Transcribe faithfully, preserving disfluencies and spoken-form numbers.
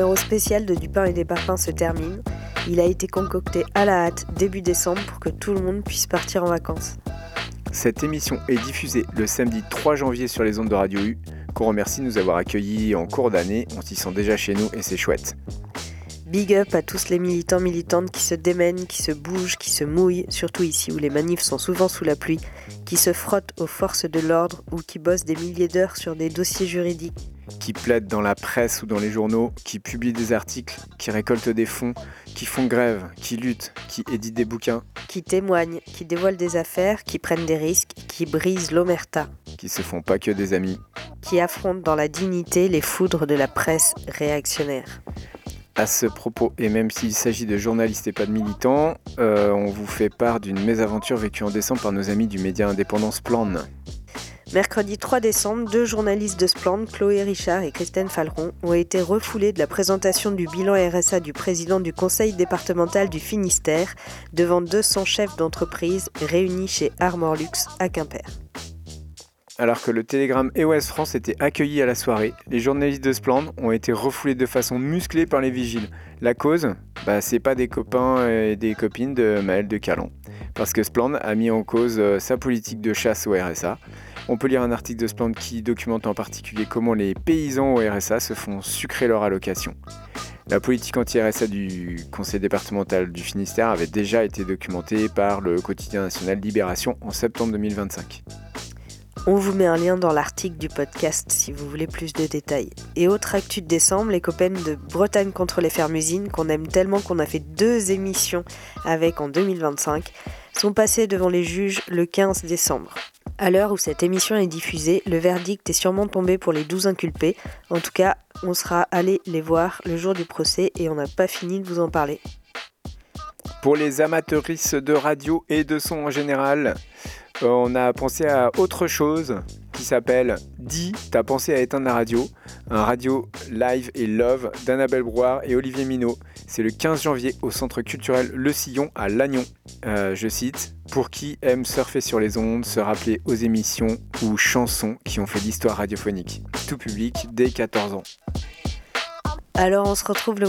L'euro spécial de Du pain et des parfums se termine. Il a été concocté à la hâte début décembre pour que tout le monde puisse partir en vacances. Cette émission est diffusée le samedi trois janvier sur les ondes de Radio U, qu'on remercie de nous avoir accueillis en cours d'année. On s'y sent déjà chez nous et c'est chouette. Big up à tous les militants militantes qui se démènent, qui se bougent, qui se mouillent, surtout ici où les manifs sont souvent sous la pluie, qui se frottent aux forces de l'ordre ou qui bossent des milliers d'heures sur des dossiers juridiques. Qui plaident dans la presse ou dans les journaux, qui publient des articles, qui récoltent des fonds, qui font grève, qui luttent, qui éditent des bouquins. Qui témoignent, qui dévoilent des affaires, qui prennent des risques, qui brisent l'omerta. Qui se font pas que des amis. Qui affrontent dans la dignité les foudres de la presse réactionnaire. À ce propos, et même s'il s'agit de journalistes et pas de militants, euh, on vous fait part d'une mésaventure vécue en décembre par nos amis du média indépendant Splan. Mercredi trois décembre, deux journalistes de Splan, Chloé Richard et Christine Falleron, ont été refoulés de la présentation du bilan R S A du président du conseil départemental du Finistère devant deux cents chefs d'entreprise réunis chez Armor Luxe à Quimper. Alors que le télégramme E O S France était accueilli à la soirée, les journalistes de Splan ont été refoulés de façon musclée par les vigiles. La cause, bah, c'est pas des copains et des copines de Maël de Calan, parce que Splan a mis en cause euh, sa politique de chasse au R S A. On peut lire un article de Splan qui documente en particulier comment les paysans au R S A se font sucrer leur allocation. La politique anti-R S A du conseil départemental du Finistère avait déjà été documentée par le quotidien national Libération en septembre deux mille vingt-cinq. On vous met un lien dans l'article du podcast si vous voulez plus de détails. Et autre actu de décembre, les copains de Bretagne contre les fermes-usines, qu'on aime tellement qu'on a fait deux émissions avec en deux mille vingt-cinq, sont passés devant les juges le quinze décembre. À l'heure où cette émission est diffusée, le verdict est sûrement tombé pour les douze inculpés. En tout cas, on sera allé les voir le jour du procès et on n'a pas fini de vous en parler. Pour les amateuristes de radio et de son en général, on a pensé à autre chose qui s'appelle « Dis, t'as pensé à éteindre la radio ?» Un radio live et love d'Annabelle Brouard et Olivier Minot. C'est le quinze janvier au centre culturel Le Sillon à Lannion. Euh, je cite « Pour qui aime surfer sur les ondes, se rappeler aux émissions ou chansons qui ont fait l'histoire radiophonique. Tout public dès quatorze ans. » Alors on se retrouve le